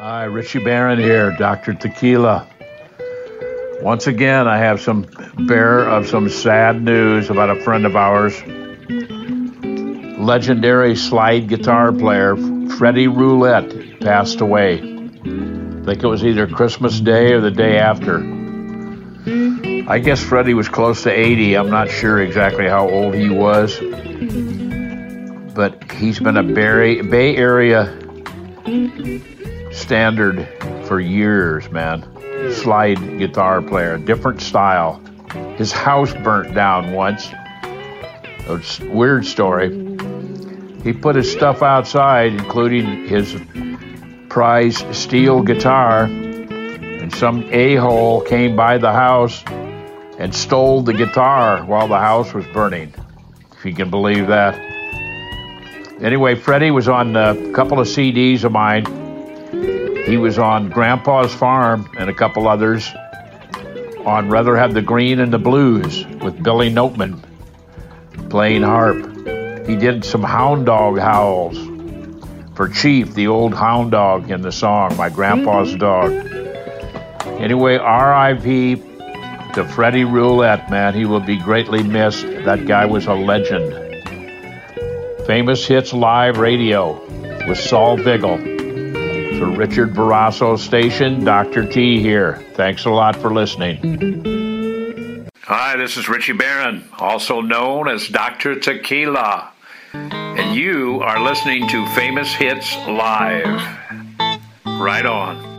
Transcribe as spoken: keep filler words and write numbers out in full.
Hi, Richie Barron here, Doctor Tequila. Once again, I have some bearer of some sad news about a friend of ours. Legendary slide guitar player Freddie Roulette passed away. I think it was either Christmas Day or the day after. I guess Freddie was close to eighty. I'm not sure exactly how old he was. But he's been a Bay, Bay Area standard for years, man. Slide guitar player, different style. His house burnt down once. It's a weird story. He put his stuff outside, including his prized steel guitar, and some a-hole came by the house and stole the guitar while the house was burning, if you can believe that. Anyway, Freddie was on a couple of C Ds of mine. He was on Grandpa's Farm and a couple others on Rather Have the Green and the Blues with Billy Noteman playing harp. He did some hound dog howls for Chief, the old hound dog in the song, My Grandpa's Dog. Anyway, R I P to Freddie Roulette, man. He will be greatly missed. That guy was a legend. Famous Hits Live Radio with Saul Vigil. For Richard Barrasso Station, Doctor T here. Thanks a lot for listening. Hi, this is Richie Barron, also known as Doctor Tequila. And you are listening to Famous Hits Live. Right on.